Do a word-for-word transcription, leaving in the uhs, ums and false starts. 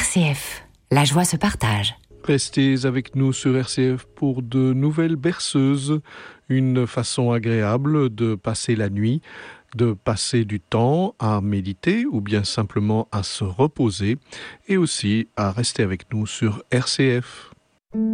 C F, la joie se partage. Restez avec nous sur R C F pour de nouvelles berceuses, une façon agréable de passer la nuit, de passer du temps à méditer ou bien simplement à se reposer et aussi à rester avec nous sur R C F.